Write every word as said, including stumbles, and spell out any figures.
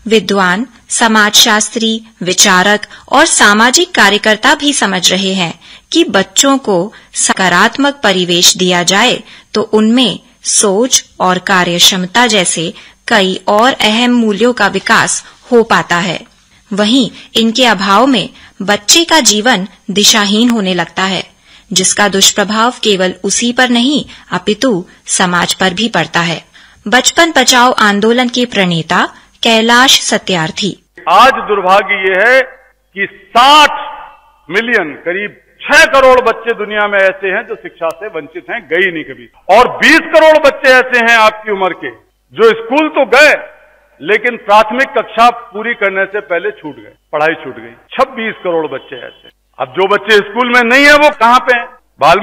विद्वान, समाजशास्त्री, विचारक और सामाजिक कार्यकर्ता भी समझ रहे हैं कि बच्चों को सकारात्मक परिवेश दिया जाए तो उनमें सोच और कार्यक्षमता जैसे कई और अहम मूल्यों का विकास हो पाता है। वहीं इनके अभाव में बच्चे का जीवन दिशाहीन होने लगता है, जिसका दुष्प्रभाव केवल उसी पर नहीं अपितु समाज पर भी पड़ता है। बचपन बचाओ आंदोलन के प्रणेता कैलाश सत्यार्थी। आज दुर्भाग्य ये है कि साठ मिलियन करीब छह करोड़ बच्चे दुनिया में ऐसे हैं जो शिक्षा से वंचित हैं, गए ही नहीं कभी, और बीस करोड़ बच्चे ऐसे हैं आपकी उम्र के जो स्कूल तो गए लेकिन प्राथमिक कक्षा पूरी करने से पहले छूट गए, पढ़ाई छूट गई। छब्बीस करोड़ बच्चे ऐसे। अब जो बच्चे स्कूल में नहीं है वो कहां पे हैं? बाल